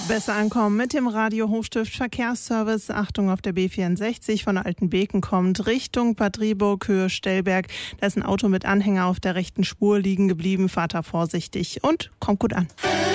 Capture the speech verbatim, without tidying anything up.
Besser ankommen mit dem Radio Hochstift Verkehrsservice. Achtung, auf der B vierundsechzig von Altenbeken kommt Richtung Bad Driburg, Höhe Stellberg. Da ist ein Auto mit Anhänger auf der rechten Spur liegen geblieben. Fahrt da vorsichtig und kommt gut an.